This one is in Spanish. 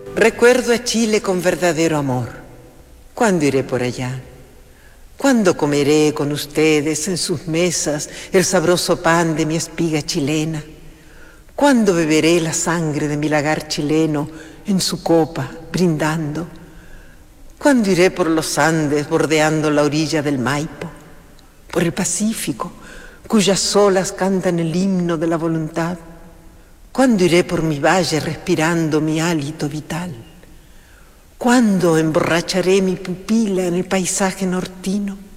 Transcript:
Recuerdo a Chile con verdadero amor. ¿Cuándo iré por allá? ¿Cuándo comeré con ustedes en sus mesas el sabroso pan de mi espiga chilena? ¿Cuándo beberé la sangre de mi lagar chileno en su copa, brindando? ¿Cuándo iré por los Andes bordeando la orilla del Maipo? ¿Por el Pacífico, cuyas olas cantan el himno de la voluntad? ¿Cuándo iré por mi valle respirando mi hálito vital? ¿Cuándo emborracharé mi pupila en el paisaje nortino?